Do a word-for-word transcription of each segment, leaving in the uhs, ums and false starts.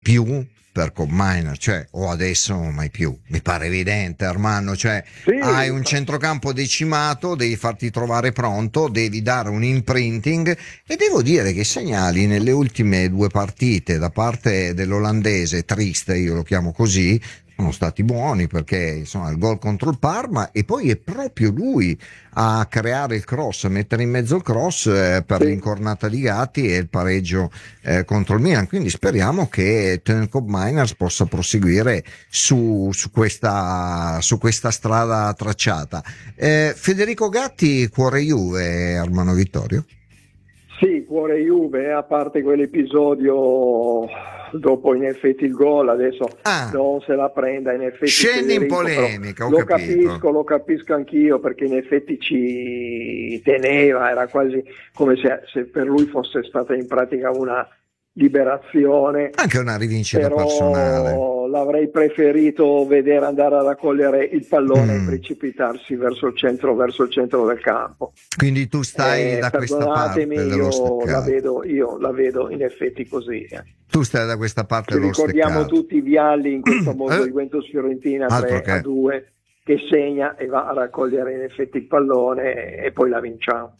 più per Koopmeiners, cioè o adesso o mai più, mi pare evidente, Armando, cioè Sì, hai un centrocampo decimato, devi farti trovare pronto, devi dare un imprinting, e devo dire che i segnali nelle ultime due partite da parte dell'olandese, triste, io lo chiamo così, sono stati buoni, perché insomma il gol contro il Parma, e poi è proprio lui a creare il cross, a mettere in mezzo il cross eh, per sì. l'incornata di Gatti e il pareggio eh, contro il Milan. Quindi speriamo che Ten Koopmeiners possa proseguire su, su, questa, su questa strada tracciata. Eh, Federico Gatti, cuore Juve, Armando Vittorio? Sì, cuore Juve, a parte quell'episodio dopo in effetti il gol, adesso Ah, non se la prenda in effetti scendi in Federico, polemica, ho lo capito. capisco, lo capisco anch'io, perché in effetti ci teneva, era quasi come se, se per lui fosse stata in pratica una liberazione, Anche una rivincita però personale. l'avrei preferito vedere andare a raccogliere il pallone Mm. e precipitarsi verso il centro, verso il centro del campo. Quindi tu stai Eh, da questa parte perdonatemi, dello io la steccato. vedo, io la vedo in effetti così. eh. Tu stai da questa parte Ci dello ricordiamo steccato. tutti Vialli in quel famoso Eh, Juventus-Fiorentina altro tre a che. due, che segna e va a raccogliere in effetti il pallone e poi la vinciamo.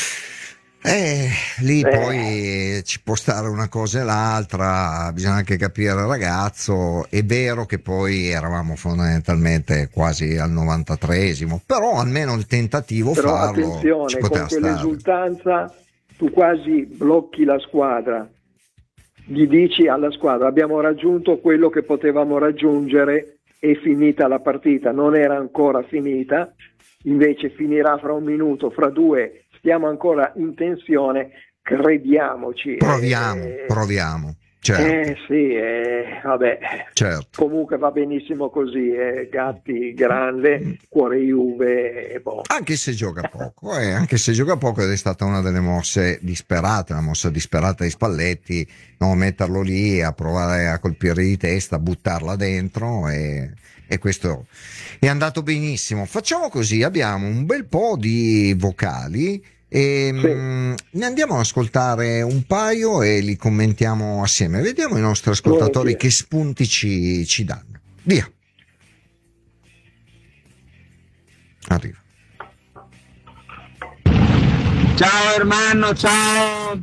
Eh, lì Eh, poi ci può stare una cosa e l'altra, bisogna anche capire il ragazzo. È vero che poi eravamo fondamentalmente quasi al novantatreesimo, però almeno il tentativo però farlo ci attenzione, con poteva stare. quell'esultanza tu quasi blocchi la squadra, gli dici alla squadra abbiamo raggiunto quello che potevamo raggiungere, è finita la partita, non era ancora finita, invece finirà fra un minuto, fra due, stiamo ancora in tensione, crediamoci. Proviamo, eh, proviamo, certo, eh sì, eh, vabbè, certo. comunque va benissimo così, eh, Gatti grande, cuore Juve e boh. Anche se gioca poco, eh, anche se gioca poco, ed è stata una delle mosse disperate, una mossa disperata di Spalletti, no, metterlo lì a provare a colpire di testa, buttarla dentro, e, e questo è andato benissimo. Facciamo così, abbiamo un bel po' di vocali e Sì. mh, ne andiamo ad ascoltare un paio e li commentiamo assieme. Vediamo i nostri ascoltatori Volentieri. che spunti ci, ci danno. Via. Arriva. Ciao Ermanno, ciao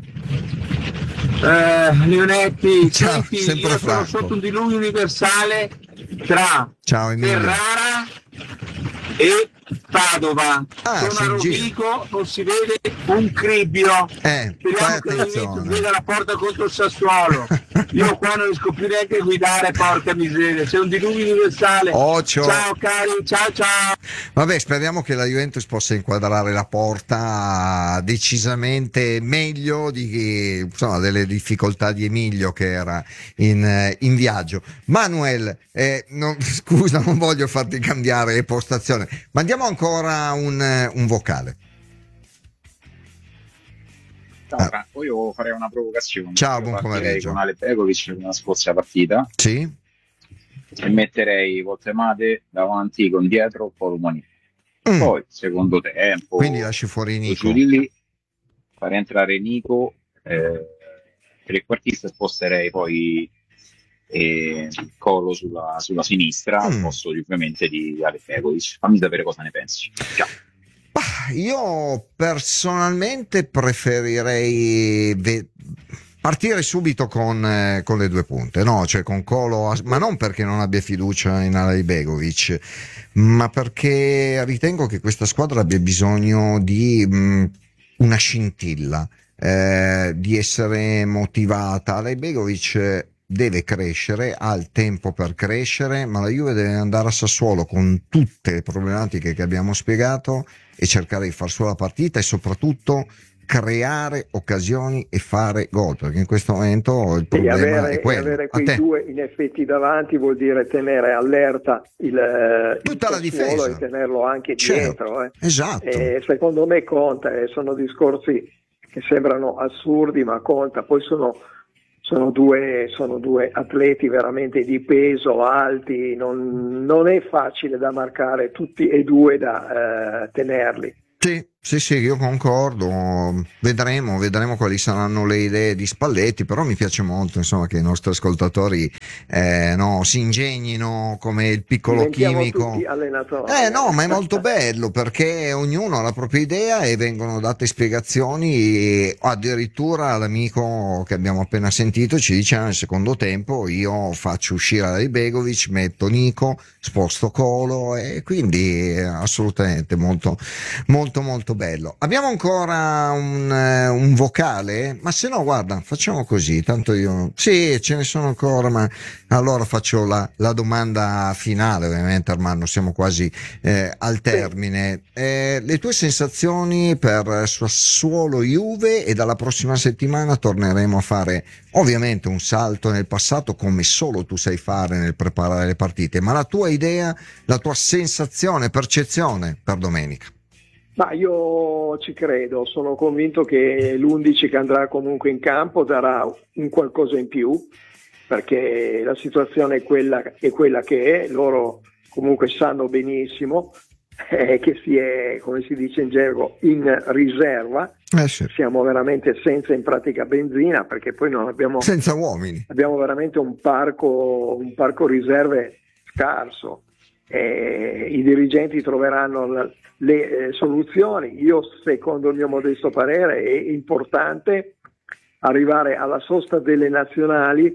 eh, Leonetti, Ciao, senti, sempre io sono Franco. sotto un diluvio universale tra Ciao Emilio. Ferrara e Padova. Ah, Sono sei a in giro. Rovigo, non si vede un cribbio. Eh, fai Speriamo che l'Inizio attenzione. veda la porta contro il Sassuolo. Io qua non riesco più neanche a guidare, porca miseria. C'è un diluvio universale. Ocio. Ciao cari, ciao ciao. Vabbè, speriamo che la Juventus possa inquadrare la porta decisamente meglio di, insomma, delle difficoltà di Emilio, che era in, in viaggio. Manuel, eh, non, scusa, non voglio farti cambiare postazione, ma andiamo ancora un, un vocale. Ciao Franco, io farei una provocazione. Ciao, Io buon partirei pomeriggio. con Ale Begovic nella scorsa partita Sì? e metterei Voltemade davanti con dietro Colomani. Mm. Poi, secondo tempo, Quindi lasci fuori lo Nico. giù di lì, fare entrare Nico, eh, trequartista, e sposterei poi eh, Colo sulla, sulla sinistra, al Mm. posto di, ovviamente di Ale Begovic. Fammi sapere cosa ne pensi. Ciao. Bah, io personalmente preferirei ve- partire subito con, eh, con le due punte, no? Cioè con Colo, ma non perché non abbia fiducia in Alej Begovic, ma perché ritengo che questa squadra abbia bisogno di mh, una scintilla, eh, di essere motivata. Alej Begovic deve crescere, ha il tempo per crescere, ma la Juve deve andare a Sassuolo con tutte le problematiche che abbiamo spiegato e cercare di far sua la partita e soprattutto creare occasioni e fare gol, perché in questo momento il E problema avere, è quello. avere A quei te. due in effetti davanti vuol dire tenere allerta il, eh, Tutta il la Sassuolo difesa. e tenerlo anche Certo, dietro. eh. esatto. E secondo me conta, eh, sono discorsi che sembrano assurdi, ma conta. Poi sono, sono, due, sono due atleti veramente di peso, alti, non, non è facile da marcare tutti e due, da eh, tenerli. Sì, sì, sì, io concordo. Vedremo, vedremo quali saranno le idee di Spalletti, però mi piace molto, insomma, che i nostri ascoltatori eh, no, si ingegnino come il piccolo Diventiamo chimico. tutti allenatori. Eh no, ma è molto bello perché ognuno ha la propria idea e vengono date spiegazioni. Addirittura l'amico che abbiamo appena sentito ci dice: ah, nel secondo tempo io faccio uscire Ibegovic, metto Nico, sposto Colo, e quindi è assolutamente molto molto molto bello. Abbiamo ancora un, eh, un vocale? Ma se no, guarda, facciamo così, tanto io sì, ce ne sono ancora, ma allora faccio la, la domanda finale. Ovviamente, Armando, siamo quasi eh, al termine. Eh, le tue sensazioni per Sassuolo Juve, e dalla prossima settimana torneremo a fare ovviamente un salto nel passato, come solo tu sai fare nel preparare le partite, ma la tua idea, la tua sensazione, percezione per domenica? Ma io ci credo, sono convinto che l'undici che andrà comunque in campo darà un qualcosa in più, perché la situazione è quella, è quella che è, loro comunque sanno benissimo eh, che si è, come si dice in gergo, in riserva, eh sì. Siamo veramente senza in pratica benzina, perché poi non abbiamo, senza uomini, abbiamo veramente un parco, un parco riserve scarso. Eh, i dirigenti troveranno la, le eh, soluzioni. Io, secondo il mio modesto parere, è importante arrivare alla sosta delle nazionali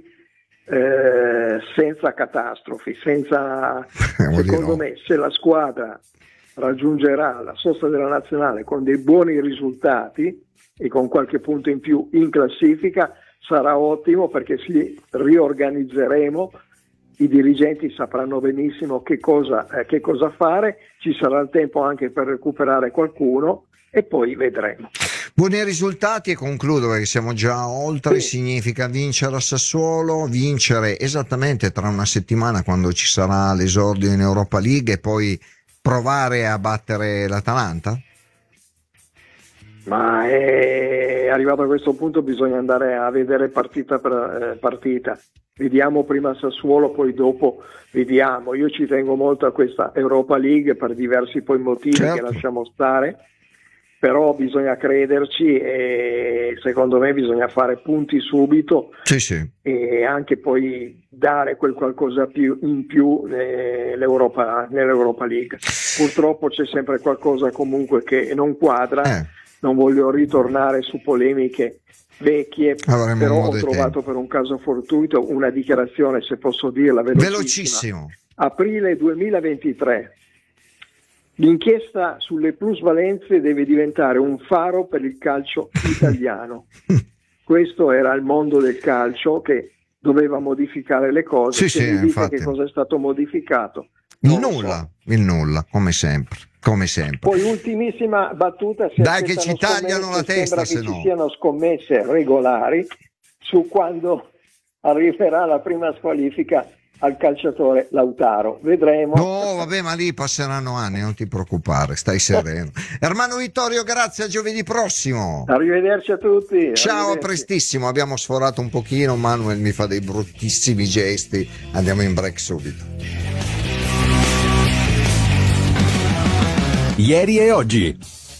eh, senza catastrofi, senza secondo me, se la squadra raggiungerà la sosta della nazionale con dei buoni risultati e con qualche punto in più in classifica, sarà ottimo, perché ci riorganizzeremo. I dirigenti sapranno benissimo che cosa, eh, che cosa fare, ci sarà il tempo anche per recuperare qualcuno e poi vedremo. Buoni risultati, e concludo perché siamo già oltre. Sì. Significa vincere a Sassuolo, vincere esattamente tra una settimana quando ci sarà l'esordio in Europa League, e poi provare a battere l'Atalanta? Ma è arrivato a questo punto, bisogna andare a vedere partita per eh, partita. Vediamo prima Sassuolo, poi dopo vediamo. Io ci tengo molto a questa Europa League per diversi poi motivi, certo, che lasciamo stare, però bisogna crederci e secondo me bisogna fare punti subito, sì, sì, e anche poi dare quel qualcosa più in più nell'Europa, nell'Europa League. Purtroppo c'è sempre qualcosa comunque che non quadra. Eh. Non voglio ritornare su polemiche vecchie, Avremo però ho trovato tempo. Per un caso fortuito una dichiarazione, se posso dirla velocissima. Velocissimo. Aprile duemilaventitré. L'inchiesta sulle plusvalenze deve diventare un faro per il calcio italiano. Questo era il mondo del calcio che doveva modificare le cose. Sì, Se sì, mi dite infatti. Che cosa è stato modificato? Il nulla, so. il nulla, come sempre. Come sempre. Poi ultimissima battuta, se dai che ci tagliano la testa, se che no. Ci siano scommesse regolari su quando arriverà la prima squalifica al calciatore Lautaro. Vedremo. No, vabbè, ma lì passeranno anni, non ti preoccupare, stai sereno. Ermanno Vittorio, grazie, a giovedì prossimo. Arrivederci a tutti. Ciao, a prestissimo. Abbiamo sforato un pochino, Manuel mi fa dei bruttissimi gesti. Andiamo in break subito. Ieri e oggi.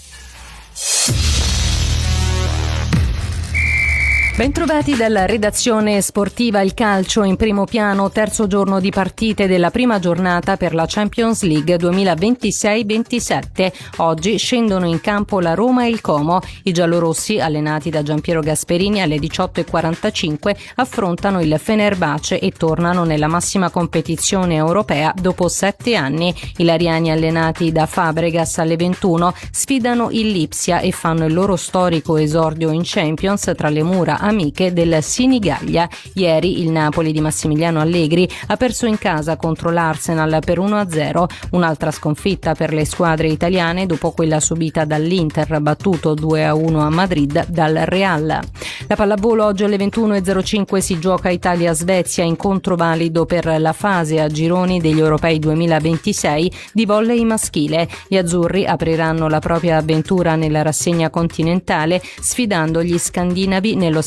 Bentrovati dalla redazione sportiva. Il calcio in primo piano, terzo giorno di partite della prima giornata per la Champions League duemilaventisei ventisette. Oggi scendono in campo la Roma e il Como. I giallorossi, allenati da Giampiero Gasperini, alle diciotto e quarantacinque affrontano il Fenerbahce e tornano nella massima competizione europea dopo sette anni. I lariani, allenati da Fabregas, alle ventuno sfidano il Lipsia e fanno il loro storico esordio in Champions tra le mura amiche del Sinigaglia. Ieri il Napoli di Massimiliano Allegri ha perso in casa contro l'Arsenal per uno a zero, un'altra sconfitta per le squadre italiane dopo quella subita dall'Inter, battuto due a uno a Madrid dal Real. La pallavolo oggi alle ventuno e zero cinque si gioca Italia-Svezia, incontro valido per la fase a gironi degli Europei duemilaventisei di volley maschile. Gli azzurri apriranno la propria avventura nella rassegna continentale sfidando gli scandinavi nello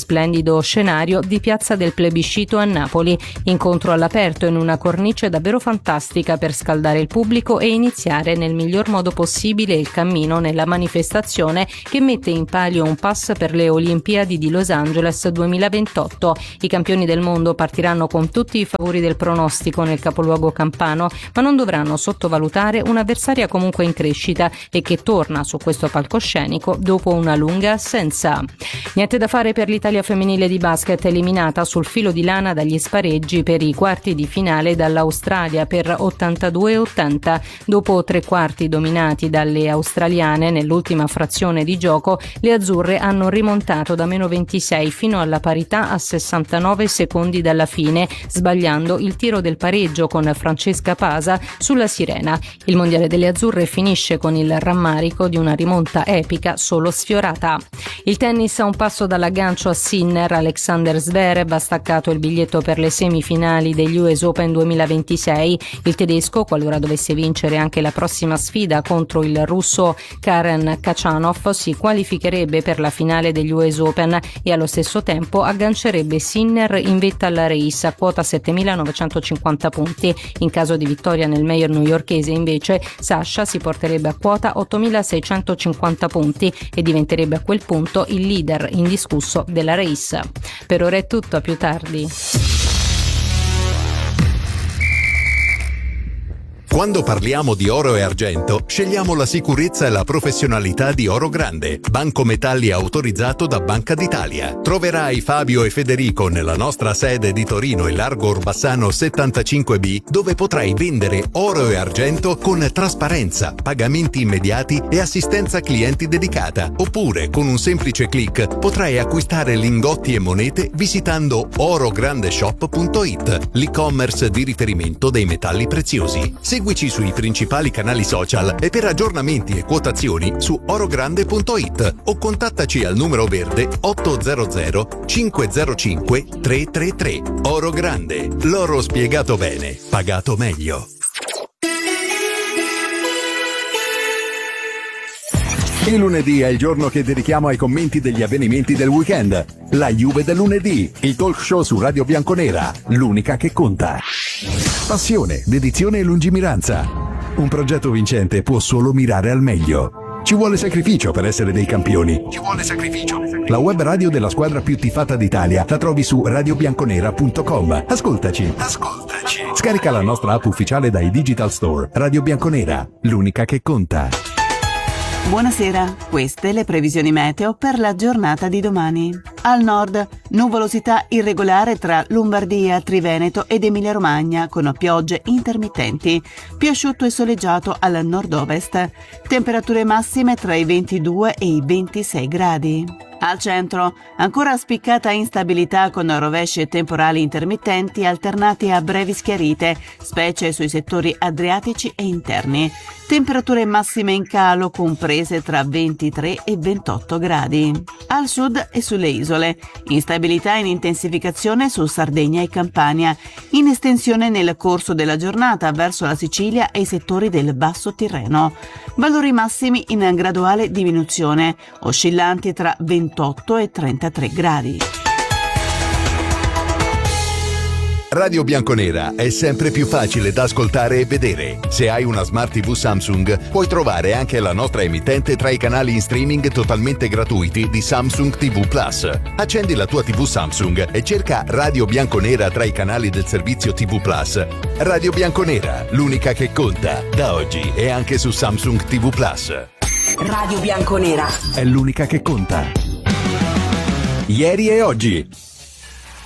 splendido scenario di Piazza del Plebiscito a Napoli. Incontro all'aperto in una cornice davvero fantastica per scaldare il pubblico e iniziare nel miglior modo possibile il cammino nella manifestazione che mette in palio un pass per le Olimpiadi di Los Angeles duemilaventotto. I campioni del mondo partiranno con tutti i favori del pronostico nel capoluogo campano, ma non dovranno sottovalutare un'avversaria comunque in crescita e che torna su questo palcoscenico dopo una lunga assenza. Niente da fare per l'Italia femminile di basket, eliminata sul filo di lana dagli spareggi per i quarti di finale dall'Australia per ottantadue a ottanta. Dopo tre quarti dominati dalle australiane nell'ultima frazione di gioco, le azzurre hanno rimontato da meno ventisei fino alla parità a sessantanove secondi dalla fine, sbagliando il tiro del pareggio con Francesca Pasa sulla sirena. Il mondiale delle azzurre finisce con il rammarico di una rimonta epica solo sfiorata. Il tennis a un passo dall'aggancio a Sinner. Alexander Zverev ha staccato il biglietto per le semifinali degli U S Open duemilaventisei. Il tedesco, qualora dovesse vincere anche la prossima sfida contro il russo Karen Khachanov, si qualificherebbe per la finale degli U S Open e allo stesso tempo aggancerebbe Sinner in vetta alla race a quota settemilanovantocinquanta punti. In caso di vittoria nel Major newyorkese, invece, Sasha si porterebbe a quota ottomilaseicentocinquanta punti e diventerebbe a quel punto il leader indiscusso della race. Per ora è tutto, a più tardi. Quando parliamo di oro e argento, scegliamo la sicurezza e la professionalità di Oro Grande, banco metalli autorizzato da Banca d'Italia. Troverai Fabio e Federico nella nostra sede di Torino in Largo Orbassano settantacinque B, dove potrai vendere oro e argento con trasparenza, pagamenti immediati e assistenza clienti dedicata. Oppure, con un semplice click, potrai acquistare lingotti e monete visitando orograndeshop punto it, l'e-commerce di riferimento dei metalli preziosi. Seguici sui principali canali social e per aggiornamenti e quotazioni su orogrande punto it o contattaci al numero verde ottocento cinquecentocinque trecentotrentatré. Oro Grande, l'oro spiegato bene, pagato meglio. Il lunedì è il giorno che dedichiamo ai commenti degli avvenimenti del weekend. La Juve del lunedì, il talk show su Radio Bianconera, l'unica che conta. Passione, dedizione e lungimiranza. Un progetto vincente può solo mirare al meglio. Ci vuole sacrificio per essere dei campioni. Ci vuole sacrificio. La web radio della squadra più tifata d'Italia la trovi su radio bianconera punto com. Ascoltaci. Ascoltaci. Scarica la nostra app ufficiale dai Digital Store. Radio Bianconera, l'unica che conta. Buonasera, queste le previsioni meteo per la giornata di domani. Al nord, nuvolosità irregolare tra Lombardia, Triveneto ed Emilia-Romagna con piogge intermittenti. Più asciutto e soleggiato al nord-ovest. Temperature massime tra i ventidue e i ventisei gradi. Al centro, ancora spiccata instabilità con rovesci e temporali intermittenti alternati a brevi schiarite, specie sui settori adriatici e interni. Temperature massime in calo comprese tra ventitré e ventotto gradi. Al sud e sulle isole, instabilità in intensificazione su Sardegna e Campania, in estensione nel corso della giornata verso la Sicilia e i settori del Basso Tirreno. Valori massimi in graduale diminuzione, oscillanti tra ventotto e trentatré gradi. Radio Bianconera è sempre più facile da ascoltare e vedere. Se hai una Smart tivù Samsung, puoi trovare anche la nostra emittente tra i canali in streaming totalmente gratuiti di Samsung tivù Plus. Accendi la tua tivù Samsung e cerca Radio Bianconera tra i canali del servizio tivù Plus. Radio Bianconera, l'unica che conta. Da oggi è anche su Samsung tivù Plus. Radio Bianconera è l'unica che conta. Ieri e oggi.